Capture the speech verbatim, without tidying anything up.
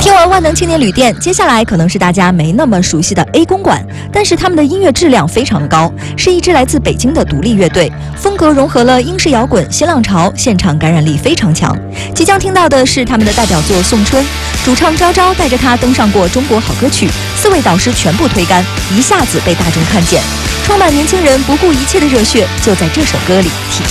听完万能青年旅店，接下来可能是大家没那么熟悉的 A 公馆，但是他们的音乐质量非常的高，是一支来自北京的独立乐队，风格融合了英式摇滚、新浪潮，现场感染力非常强。即将听到的是他们的代表作《送春》，主唱昭昭带着他登上过中国好歌曲，四位导师全部推杆，一下子被大众看见，充满年轻人不顾一切的热血就在这首歌里体现。